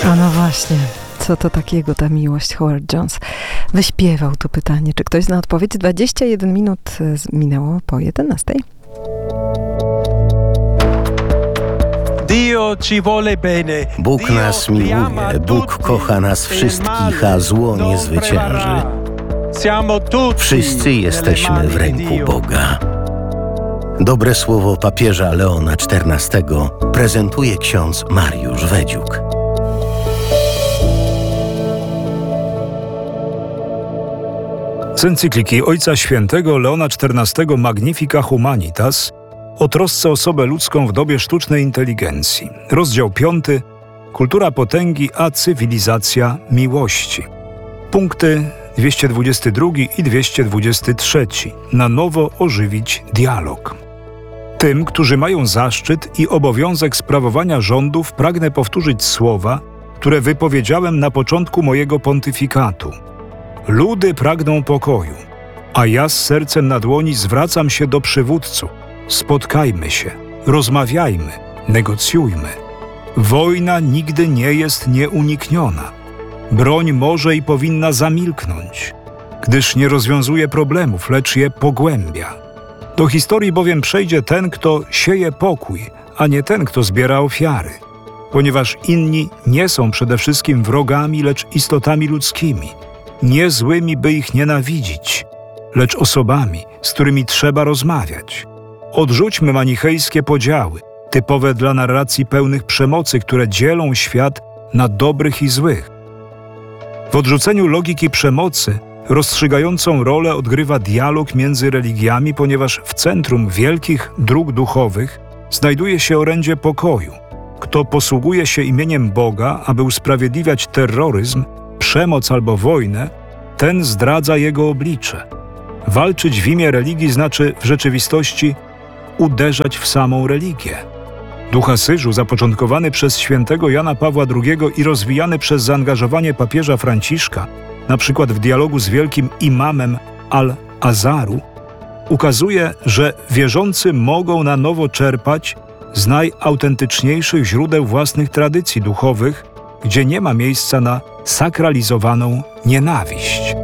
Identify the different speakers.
Speaker 1: A no właśnie, co to takiego ta miłość? Howard Jones wyśpiewał to pytanie. Czy ktoś zna odpowiedź? 21 minut minęło po 11.
Speaker 2: Bóg nas miłuje, Bóg kocha nas wszystkich, a zło nie zwycięży. Wszyscy jesteśmy w ręku Boga. Dobre słowo papieża Leona XIV prezentuje ksiądz Mariusz Wedziuk.
Speaker 3: Z encykliki Ojca Świętego Leona XIV Magnifica Humanitas o trosce o osobę ludzką w dobie sztucznej inteligencji. Rozdział 5. Kultura potęgi a cywilizacja miłości. Punkty 222 i 223. Na nowo ożywić dialog. Tym, którzy mają zaszczyt i obowiązek sprawowania rządów, pragnę powtórzyć słowa, które wypowiedziałem na początku mojego pontyfikatu. Ludy pragną pokoju, a ja z sercem na dłoni zwracam się do przywódców. Spotkajmy się, rozmawiajmy, negocjujmy. Wojna nigdy nie jest nieunikniona. Broń może i powinna zamilknąć, gdyż nie rozwiązuje problemów, lecz je pogłębia. Do historii bowiem przejdzie ten, kto sieje pokój, a nie ten, kto zbiera ofiary, ponieważ inni nie są przede wszystkim wrogami, lecz istotami ludzkimi, nie złymi, by ich nienawidzić, lecz osobami, z którymi trzeba rozmawiać. Odrzućmy manichejskie podziały, typowe dla narracji pełnych przemocy, które dzielą świat na dobrych i złych. W odrzuceniu logiki przemocy rozstrzygającą rolę odgrywa dialog między religiami, ponieważ w centrum wielkich dróg duchowych znajduje się orędzie pokoju. Kto posługuje się imieniem Boga, aby usprawiedliwiać terroryzm, przemoc albo wojnę, ten zdradza jego oblicze. Walczyć w imię religii znaczy w rzeczywistości uderzać w samą religię. Duch Asyżu, zapoczątkowany przez świętego Jana Pawła II i rozwijany przez zaangażowanie papieża Franciszka, na przykład w dialogu z wielkim imamem Al-Azaru, ukazuje, że wierzący mogą na nowo czerpać z najautentyczniejszych źródeł własnych tradycji duchowych, gdzie nie ma miejsca na sakralizowaną nienawiść.